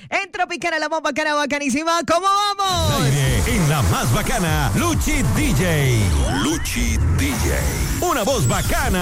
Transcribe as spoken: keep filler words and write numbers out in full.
En Tropicana, la más bacana, bacanísima. ¿Cómo vamos? Aire en la más bacana, Luchi D J. Luchi D J. Una voz bacana